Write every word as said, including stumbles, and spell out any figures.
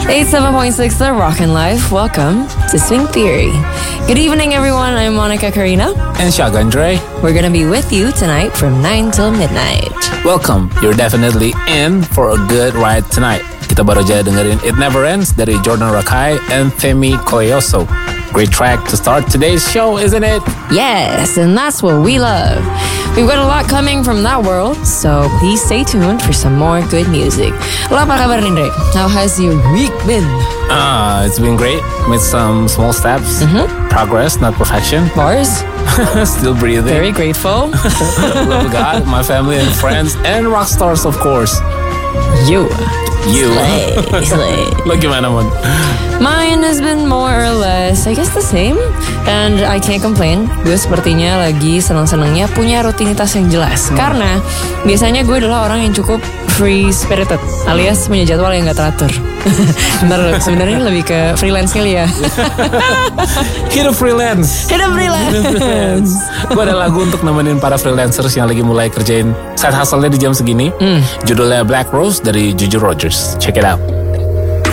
eighty-seven point six The Rockin' Life. Welcome to Swing Theory. Good evening, everyone. I'm Monica Karina. And Shotgun Dre. We're gonna be with you tonight from nine till midnight. Welcome. You're definitely in for a good ride tonight. Kita baru aja dengerin It Never Ends dari Jordan Rakei and Femi Koyoso. Great track to start today's show, isn't it? Yes, and that's what we love. We've got a lot coming from that world, so please stay tuned for some more good music. Lo apa kabar, Indre? How has your week been? Ah, uh, it's been great. Made some small steps. Mm-hmm. Progress, not perfection. Bars? Still breathing. Very grateful. Love God, my family and friends, and rock stars, of course. You. You. Slay, slay. Lo gimana, Mon? Mine has been more or less, I guess the same. And I can't complain. Gue sepertinya lagi senang-senangnya punya rutinitas yang jelas. Hmm. Karena biasanya gue adalah orang yang cukup free spirited, alias punya jadwal yang gak teratur. Bener, sebenarnya lebih ke freelance kali ya. Hidup freelance. Hidup freelance. Gue ada lagu untuk nemenin para freelancers yang lagi mulai kerjain side hustle-nya di jam segini. Mm. Judulnya Black Rose dari Juju Rogers. Check it out.